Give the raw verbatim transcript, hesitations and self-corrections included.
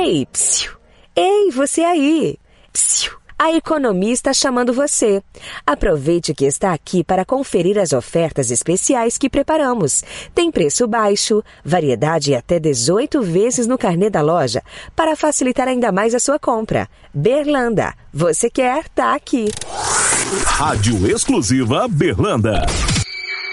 Ei, psiu! Ei, você aí! Psiu! A Economia está chamando você. Aproveite que está aqui para conferir as ofertas especiais que preparamos. Tem preço baixo, variedade e até dezoito vezes no carnê da loja, para facilitar ainda mais a sua compra. Berlanda, você quer, tá aqui. Rádio Exclusiva Berlanda.